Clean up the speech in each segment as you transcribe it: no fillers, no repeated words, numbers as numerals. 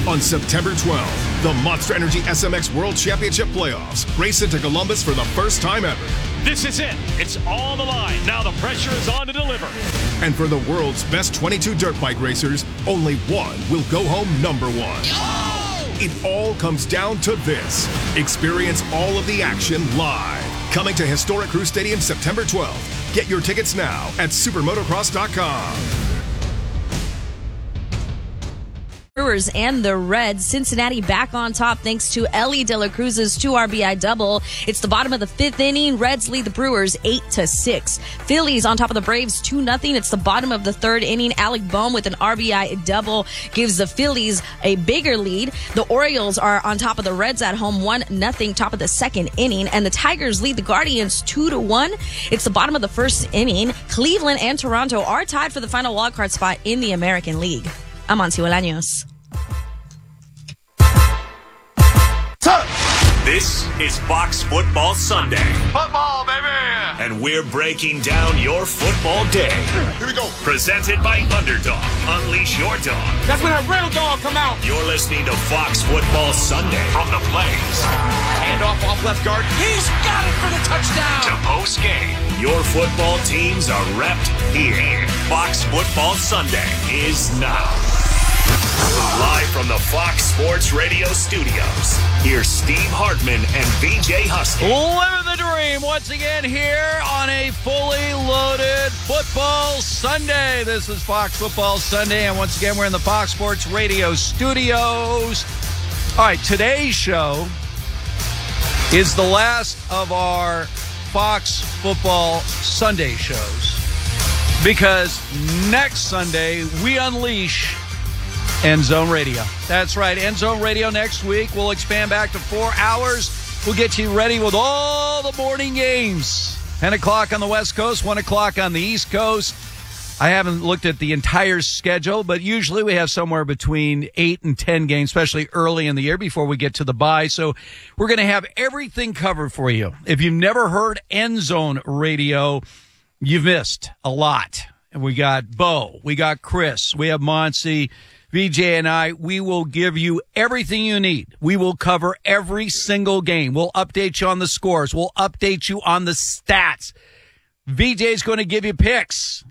On September 12th, the Monster Energy SMX World Championship Playoffs race into Columbus for the first time ever. This is it. It's all on the line. Now the pressure is on to deliver. And for the world's best 22 dirt bike racers, only one will go home number one. It all comes down to this. Experience all of the action live. Coming to historic Crew Stadium September 12th. Get your tickets now at supermotocross.com. Brewers and the Reds. Cincinnati back on top thanks to Elly De La Cruz's 2 RBI double. It's the bottom of the 5th inning. Reds lead the Brewers 8-6. Phillies on top of the Braves 2-0. It's the bottom of the 3rd inning. Alec Bohm with an RBI double gives the Phillies a bigger lead. The Orioles are on top of the Reds at home 1-0, top of the 2nd inning. And the Tigers lead the Guardians 2-1. It's the bottom of the 1st inning. Cleveland and Toronto are tied for the final wildcard spot in the American League. I'm Amancio Bolaños. This is Fox Football Sunday. Football, baby! And we're breaking down your football day. Here we go. Presented by Underdog. Unleash your dog. That's when a real dog come out. You're listening to Fox Football Sunday. From the plays. Handoff off left guard. He's got it for the touchdown. To post game. Your football teams are repped here. Fox Football Sunday is now. Live from the Fox Sports Radio studios, here's Steve Hartman and VJ Husky. Living the dream once again here on a fully loaded football Sunday. This is Fox Football Sunday, and once again we're in the Fox Sports Radio studios. All right, today's show is the last of our Fox Football Sunday shows because next Sunday we unleash End Zone Radio. That's right, End Zone Radio next week. We'll expand back to 4 hours. We'll get you ready with all the morning games. 10 o'clock on the West Coast, 1 o'clock on the East Coast. I haven't looked at the entire schedule, but usually we have somewhere between 8 and 10 games, especially early in the year before we get to the bye. So we're going to have everything covered for you. If you've never heard End Zone Radio, you've missed a lot. And we got Bo, we got Chris, we have Monty, VJ and I, we will give you everything you need. We will cover every single game. We'll update you on the scores. We'll update you on the stats. VJ is going to give you picks,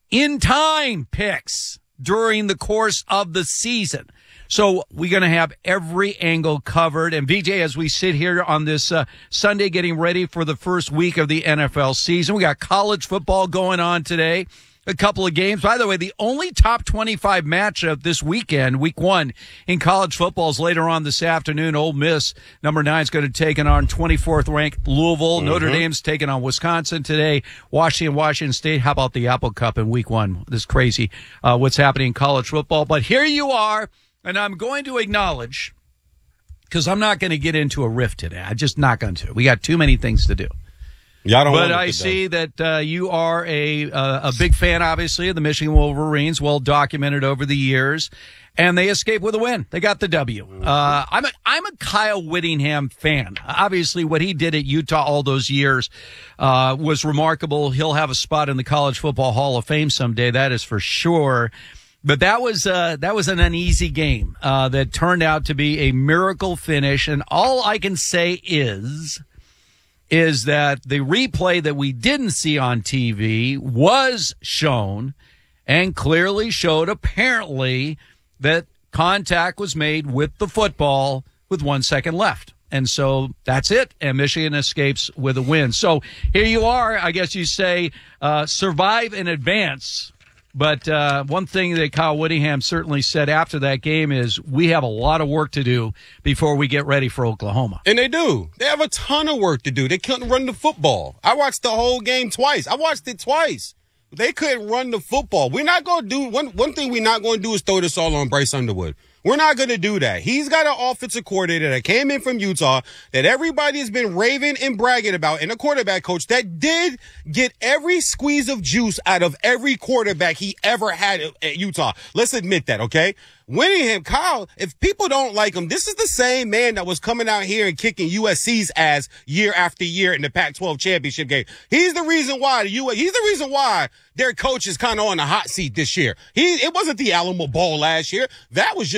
in-time picks during the course of the season. So we're going to have every angle covered. And VJ, as we sit here on this Sunday getting ready for the first week of the NFL season, we got college football going on today. A couple of games. By the way, the only top 25 matchup this weekend, week 1 in college football, is later on this afternoon. Ole Miss, number 9, is going to take on 24th ranked Louisville. Notre Dame's taking on Wisconsin today. Washington State. How about the Apple Cup in week 1? This is crazy what's happening in college football. But here you are, and I'm going to acknowledge, because I'm not going to get into a riff today. I'm just not going to. We got too many things to do. But I see that you are a big fan, obviously, of the Michigan Wolverines, well documented over the years, and they escaped with a win. They got the W. I'm a Kyle Whittingham fan. Obviously, what he did at Utah all those years was remarkable. He'll have a spot in the College Football Hall of Fame someday, that is for sure. But that was an uneasy game that turned out to be a miracle finish, and all I can say is that the replay that we didn't see on TV was shown and clearly showed apparently that contact was made with the football with 1 second left. And so that's it. And Michigan escapes with a win. So here you are. I guess you say survive in advance. But one thing that Kyle Whittingham certainly said after that game is we have a lot of work to do before we get ready for Oklahoma. And they do. They have a ton of work to do. They couldn't run the football. I watched the whole game twice. I watched it twice. They couldn't run the football. We're not going to do one thing we're not going to do is throw this all on Bryce Underwood. We're not going to do that. He's got an offensive coordinator that came in from Utah that everybody has been raving and bragging about, and a quarterback coach that did get every squeeze of juice out of every quarterback he ever had at Utah. Let's admit that, okay? Whittingham, Kyle, if people don't like him, this is the same man that was coming out here and kicking USC's ass year after year in the Pac-12 championship game. He's the reason why their coach is kind of on the hot seat this year. It wasn't the Alamo Bowl last year. That was just